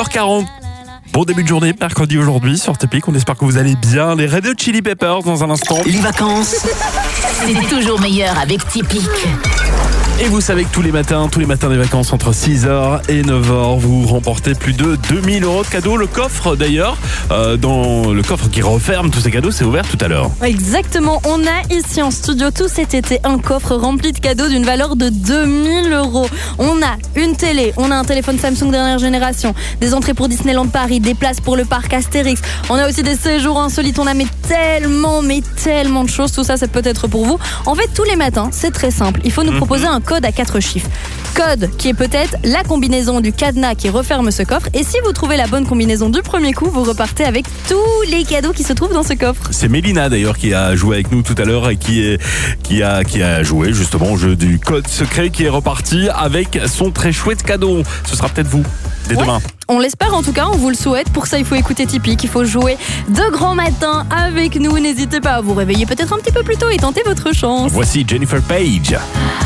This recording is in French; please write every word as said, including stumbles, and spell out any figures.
heures quarante. Bon début de journée, mercredi aujourd'hui sur Typique. On espère que vous allez bien. Les Red Hot Chili Peppers dans un instant. Les vacances, C'est toujours meilleur avec Typique. Et vous savez que tous les matins, tous les matins des vacances entre six heures et neuf heures, vous remportez plus de deux mille euros de cadeaux. Le coffre d'ailleurs, euh, dans le coffre qui referme tous ces cadeaux, c'est ouvert tout à l'heure. Exactement, on a ici en studio tout cet été un coffre rempli de cadeaux d'une valeur de deux mille euros. On a une télé, on a un téléphone Samsung dernière génération, des entrées pour Disneyland Paris, des places pour le parc Astérix. On a aussi des séjours insolites, on a mais tellement, mais tellement de choses. Tout ça, c'est peut-être pour vous. En fait, tous les matins, c'est très simple. Il faut nous proposer un code à quatre chiffres. Code qui est peut-être la combinaison du cadenas qui referme ce coffre. Et si vous trouvez la bonne combinaison du premier coup, vous repartez avec tous les cadeaux qui se trouvent dans ce coffre. C'est Mélina d'ailleurs qui a joué avec nous tout à l'heure et qui, est, qui, a, qui a joué justement au jeu du code secret, qui est reparti avec son très chouette cadeau. Ce sera peut-être vous dès Ouais. demain. On l'espère en tout cas, on vous le souhaite. Pour ça, il faut écouter Typique, il faut jouer de grand matin avec nous. N'hésitez pas à vous réveiller peut-être un petit peu plus tôt et tenter votre chance. Voici Jennifer Page.